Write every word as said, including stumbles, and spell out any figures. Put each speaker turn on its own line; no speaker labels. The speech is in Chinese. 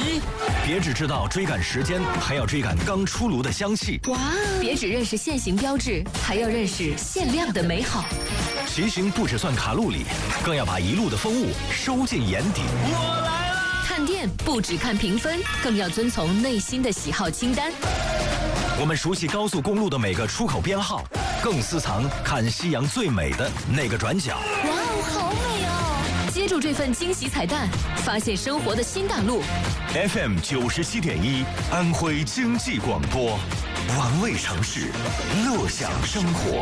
一，别只知道追赶时间，还要追赶刚出炉的香气。
哇！别只认识限行标志，还要认识限量的美好。
骑行不只算卡路里，更要把一路的风物收进眼底。
我来了！
看店不只看评分，更要遵从内心的喜好清单。
我们熟悉高速公路的每个出口编号，更私藏看夕阳最美的那个转角。
哇哦，好美哦！接住这份惊喜彩蛋，发现生活的新大陆。
F M 九十七点一，安徽经济广播，玩味城市，乐享生活。